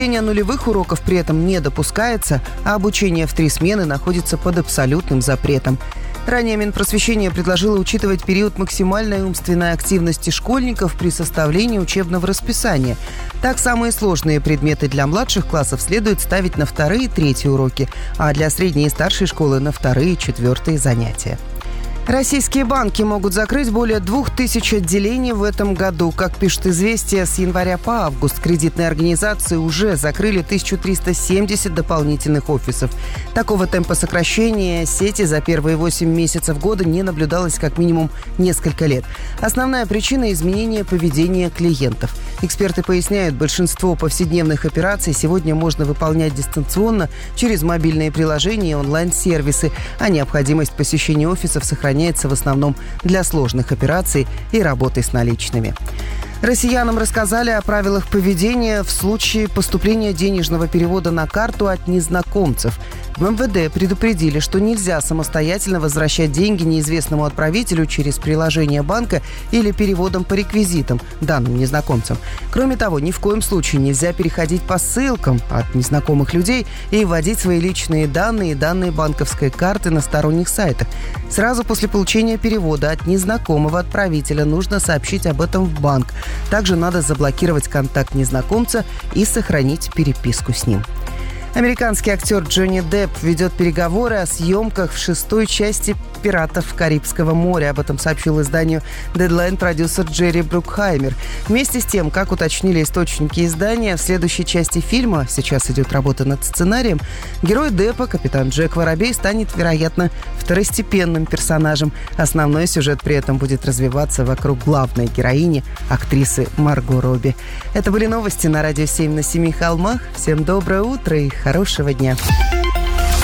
Нулевых уроков при этом не допускается, а обучение в 3 смены находится под абсолютным запретом. Ранее Минпросвещение предложило учитывать период максимальной умственной активности школьников при составлении учебного расписания. Так, самые сложные предметы для младших классов следует ставить на 2-е и 3-е уроки, а для средней и старшей школы на 2-е и 4-е занятия. Российские банки могут закрыть более 2000 отделений в этом году. Как пишет «Известия», с января по август кредитные организации уже закрыли 1370 дополнительных офисов. Такого темпа сокращения сети за первые 8 месяцев года не наблюдалось как минимум несколько лет. Основная причина – изменение поведения клиентов. Эксперты поясняют, большинство повседневных операций сегодня можно выполнять дистанционно через мобильные приложения и онлайн-сервисы, а необходимость посещения офисов сохраняется в основном для сложных операций и работы с наличными. Россиянам рассказали о правилах поведения в случае поступления денежного перевода на карту от незнакомцев. В МВД предупредили, что нельзя самостоятельно возвращать деньги неизвестному отправителю через приложение банка или переводом по реквизитам, данным незнакомцам. Кроме того, ни в коем случае нельзя переходить по ссылкам от незнакомых людей и вводить свои личные данные и данные банковской карты на сторонних сайтах. Сразу после получения перевода от незнакомого отправителя нужно сообщить об этом в банк. Также надо заблокировать контакт незнакомца и сохранить переписку с ним. Американский актер Джонни Депп ведет переговоры о съемках в 6-й части «Пиратов Карибского моря». Об этом сообщил изданию Deadline продюсер Джерри Брукхаймер. Вместе с тем, как уточнили источники издания, в следующей части фильма, сейчас идет работа над сценарием, герой Деппа, капитан Джек Воробей, станет, вероятно, второстепенным персонажем. Основной сюжет при этом будет развиваться вокруг главной героини, актрисы Марго Робби. Это были новости на радио 7 на 7 холмах. Всем доброе утро и хорошего дня.